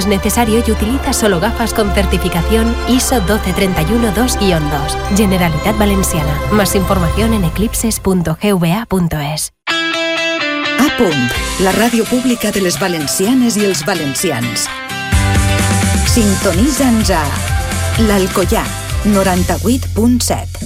es necesario y utiliza solo gafas con certificación ISO 12312-2. Generalitat Valenciana. Más información en eclipses.gva.es. A punt, la ràdio pública de les valencianes i els valencians. Sintonitza'ns a l'Alcoià, 98.7.